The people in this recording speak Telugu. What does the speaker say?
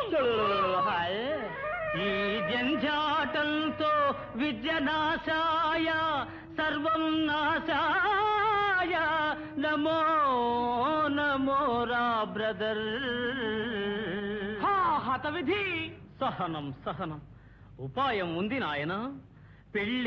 ఈ జంఝాటంతో విద్య నాశాయ సర్వం నాశాయ నమో నమో రా బ్రదర్. హతవిధి. సహనం సహనం ఉపాయం ఉంది నాయన. పెళ్లి